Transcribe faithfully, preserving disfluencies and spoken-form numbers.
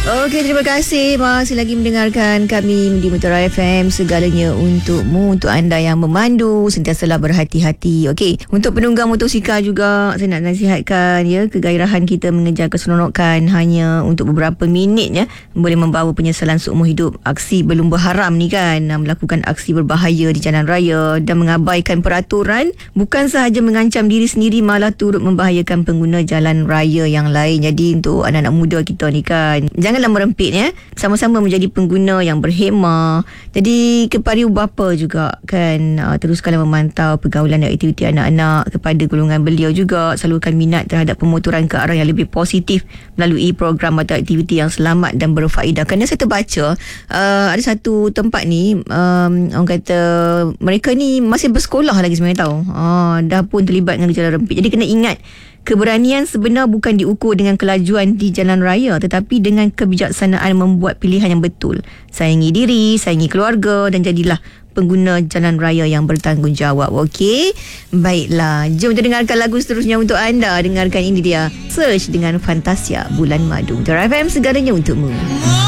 Okey, terima kasih. Masih lagi mendengarkan kami di Mutiara F M. Segalanya untukmu, untuk anda yang memandu, sentiasalah berhati-hati. Okey, untuk penunggang motosikal juga saya nak nasihatkan ya, kegairahan kita mengejar keseronokan hanya untuk beberapa minit ya, boleh membawa penyesalan seumur hidup. Aksi berlumba haram ni kan, melakukan aksi berbahaya di jalan raya dan mengabaikan peraturan bukan sahaja mengancam diri sendiri, malah turut membahayakan pengguna jalan raya yang lain. Jadi untuk anak-anak muda kita ni kan, janganlah merempit ya, sama-sama menjadi pengguna yang berhemah. Jadi kepada ibu bapa juga kan, uh, teruskanlah memantau pergaulan dan aktiviti anak-anak. Kepada golongan belia juga, salurkan minat terhadap pemotoran ke arah yang lebih positif melalui program atau aktiviti yang selamat dan berfaedah. Kerana saya terbaca uh, ada satu tempat ni, um, orang kata mereka ni masih bersekolah lagi sebenarnya tahu, uh, dah pun terlibat dengan gejala rempit. Jadi kena ingat, keberanian sebenar bukan diukur dengan kelajuan di jalan raya, tetapi dengan kebijaksanaan membuat pilihan yang betul. Sayangi diri, sayangi keluarga dan jadilah pengguna jalan raya yang bertanggungjawab. Okey, baiklah, jom kita dengarkan lagu seterusnya untuk anda. Dengarkan ini dia, Search dengan Fantasia Bulan Madu. Mutiara F M, segalanya untukmu.